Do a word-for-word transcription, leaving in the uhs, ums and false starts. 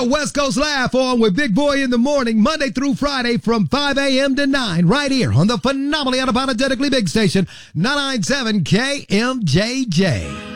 West Coast Laugh On with Big Boy in the morning, Monday through Friday from five a.m. to nine, right here on the phenomenally unapologetically big station, nine ninety-seven K M J J.